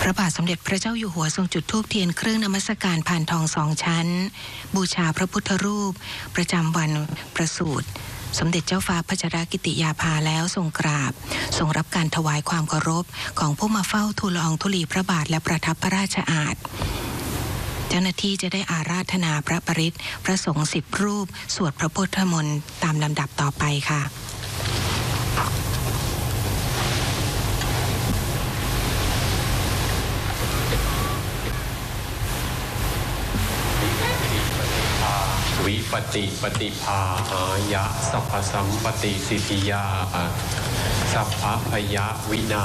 ระบาทสมเด็จพระเจ้าอยู่หัวทรงจุดธูปเทียนเครื่องนมัสการพานทอง2 ชั้นบูชาพระพุทธรูปประจำวันประสูติสมเด็จเจ้าฟ้าพัชรกิติยาภาแล้วทรงกราบทรงรับการถวายความเคารพของผู้มาเฝ้าทูลละอองธุลีพระบาทและประทับพระราชอาณาเจ้าหน้าที่จะได้อาราธนาพระปริตรพระสงฆ์10 รูปสวดพระพุทธมนต์ตามลำดับต่อไปค่ะวิปติปฏิภาหายะสัพพสัมปติสิทธิยาสัพพพยะวินา